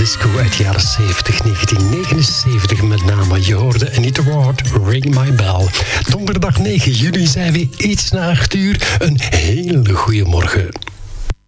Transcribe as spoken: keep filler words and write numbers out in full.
disco uit de jaren zeventig, negentien negenenzeventig met name. Je hoorde Anita Ward, Ring My Bell. Donderdag negen juli zijn we iets na acht uur. Een hele goede morgen.